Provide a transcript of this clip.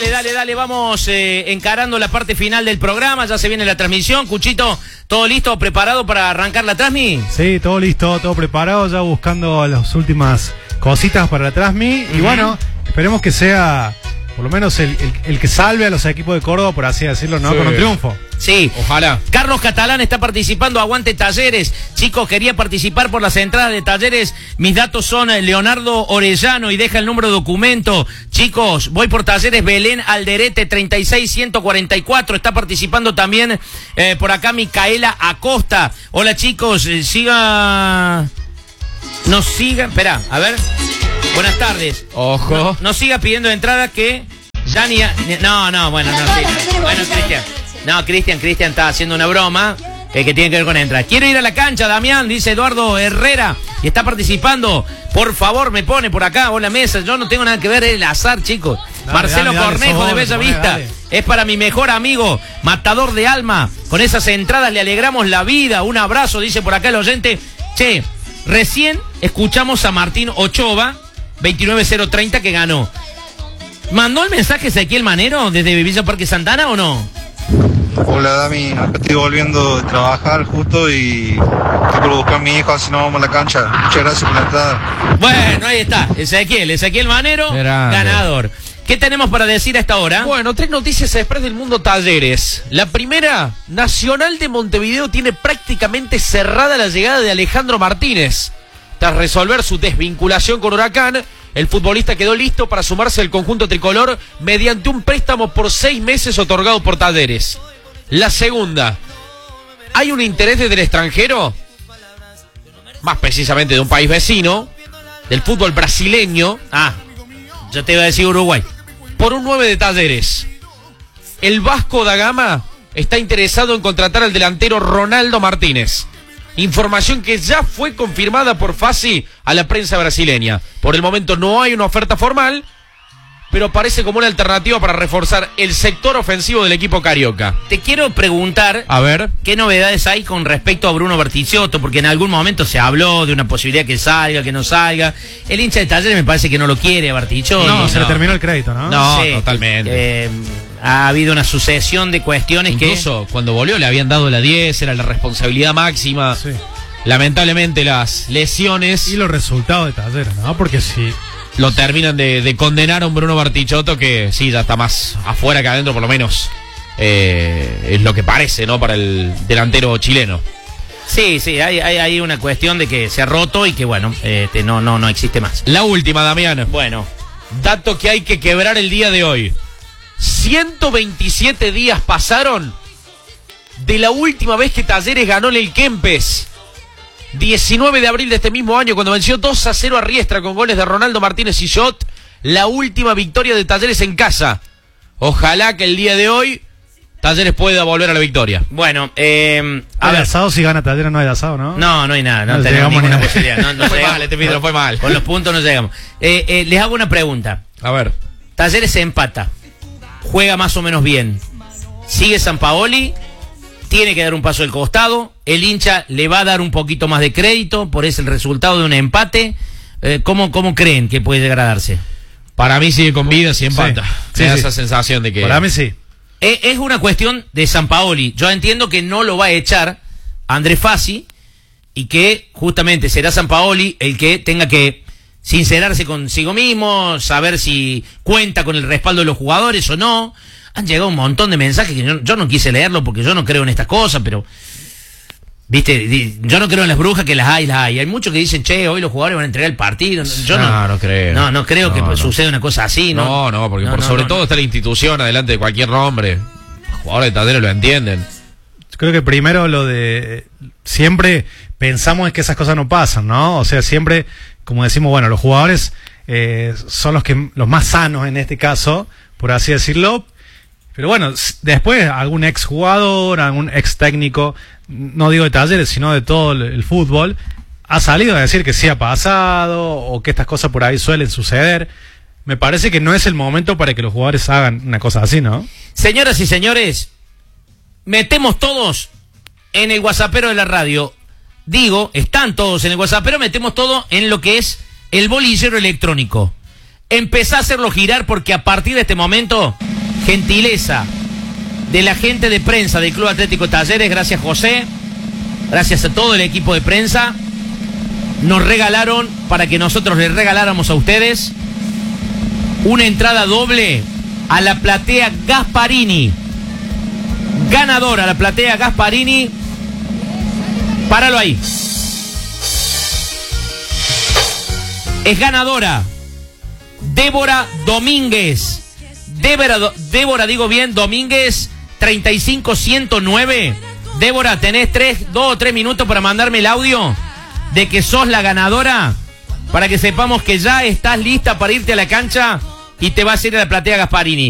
Dale, vamos encarando la parte final del programa, ya se viene la transmisión. Cuchito, ¿todo listo, preparado para arrancar la transmi? Sí, todo listo, todo preparado, ya buscando las últimas cositas para la transmi. Y bueno, esperemos que sea por lo menos el que salve a los equipos de Córdoba, por así decirlo, ¿no? Sí. Con un triunfo. Sí, ojalá. Carlos Catalán está participando, aguante Talleres. Chicos, quería participar por las entradas de Talleres. Mis datos son Leonardo Orellano y deja el número de documento. Chicos, voy por Talleres, Belén Alderete 36144. Está participando también por acá Micaela Acosta. Hola chicos, nos sigan, espera, a ver. Buenas tardes. Ojo. No siga pidiendo entrada que ya ni... Bueno, Cristian. No, Cristian está haciendo una broma que tiene que ver con entrada. Quiero ir a la cancha, Damián, dice Eduardo Herrera, y está participando. Por favor, me pone por acá, hola mesa. Yo no tengo nada que ver, es el azar, chicos. Marcelo Cornejo de Bella Vista. Es para mi mejor amigo, matador de alma. Con esas entradas le alegramos la vida. Un abrazo, dice por acá el oyente. Che, recién escuchamos a Martín Ochoa, 29030, que ganó. ¿Mandó el mensaje Ezequiel Manero desde Villa Parque Santana o no? Hola Dami, acá estoy volviendo de trabajar justo y estoy por buscar a mi hijo, así no vamos a la cancha. Muchas gracias por la entrada. Bueno, ahí está, Ezequiel Manero, ganador. ¿Qué tenemos para decir a esta hora? Bueno, 3 noticias express del mundo Talleres. La primera, Nacional de Montevideo tiene prácticamente cerrada la llegada de Alejandro Martínez. Tras resolver su desvinculación con Huracán, el futbolista quedó listo para sumarse al conjunto tricolor mediante un préstamo por 6 meses otorgado por Talleres. La segunda, ¿hay un interés desde el extranjero? Más precisamente de un país vecino, del fútbol brasileño. Yo te iba a decir Uruguay. Por un 9 de Talleres. El Vasco da Gama está interesado en contratar al delantero Ronaldo Martínez. Información que ya fue confirmada por Fassi a la prensa brasileña. Por el momento no hay una oferta formal, pero parece como una alternativa para reforzar el sector ofensivo del equipo carioca. Te quiero preguntar, a ver, ¿qué novedades hay con respecto a Bruno Berticciotto? Porque en algún momento se habló de una posibilidad que salga, que no salga. El hincha de Talleres me parece que no lo quiere a Berticciotto. No, se le terminó el crédito, ¿no? No, sí, totalmente. Ha habido una sucesión de cuestiones. Incluso cuando volvió le habían dado la 10, era la responsabilidad máxima. Sí. Lamentablemente las lesiones y los resultados de Talleres, ¿no? Porque si lo terminan de condenar a un Bruno Berticciotto que sí, ya está más afuera que adentro, por lo menos es lo que parece, ¿no? Para el delantero chileno. Sí, hay una cuestión de que se ha roto y que bueno, no existe más. La última, Damián. Bueno, dato que hay que quebrar el día de hoy. 127 días pasaron de la última vez que Talleres ganó en el Kempes. 19 de abril de este mismo año, cuando venció 2-0 a Riestra con goles de Ronaldo Martínez y Jot. La última victoria de Talleres en casa. Ojalá que el día de hoy Talleres pueda volver a la victoria. Bueno, ¿hay asado? Si gana Talleres no hay asado, ¿no? No hay nada, no tenemos ninguna posibilidad. No fue mal, este video fue mal. Con los puntos no llegamos. Les hago una pregunta. A ver. Talleres se empata, juega más o menos bien, sigue Sampaoli, tiene que dar un paso al costado, el hincha le va a dar un poquito más de crédito por ese el resultado de un empate. ¿Cómo creen que puede llegar a darse? Para mí sigue con vida si empata. Sí, me da esa sensación de que... Para mí sí. Es una cuestión de Sampaoli. Yo entiendo que no lo va a echar Andrés Fassi y que justamente será Sampaoli el que tenga que sincerarse consigo mismo, saber si cuenta con el respaldo de los jugadores o no. Han llegado un montón de mensajes que yo no quise leerlo porque yo no creo en estas cosas, pero viste, yo no creo en las brujas, que las hay. Hay muchos que dicen, che, hoy los jugadores van a entregar el partido. Yo no creo. No creo que suceda una cosa así, ¿no? Porque sobre todo está la institución adelante de cualquier nombre. Los jugadores de Talleres lo entienden. Creo que primero lo de... Siempre pensamos en que esas cosas no pasan, ¿no? O sea, siempre, como decimos, bueno, los jugadores son los más sanos en este caso, por así decirlo. Pero bueno, después algún ex jugador, algún ex técnico, no digo de Talleres, sino de todo el fútbol, ha salido a decir que sí ha pasado o que estas cosas por ahí suelen suceder. Me parece que no es el momento para que los jugadores hagan una cosa así, ¿no? Señoras y señores, metemos todos en el WhatsAppero de la radio. Digo, están todos en el WhatsAppero, metemos todo en lo que es el bolillero electrónico. Empezá a hacerlo girar porque a partir de este momento gentileza de la gente de prensa del Club Atlético Talleres, gracias José, gracias a todo el equipo de prensa, nos regalaron, para que nosotros les regaláramos a ustedes, una entrada doble a la platea Gasparini. Ganadora la platea Gasparini. Páralo ahí. Es ganadora Débora Domínguez. Débora, digo bien, Domínguez 35109. Débora, tenés 2 o 3 minutos para mandarme el audio de que sos la ganadora, para que sepamos que ya estás lista para irte a la cancha y te vas a ir a la platea Gasparini.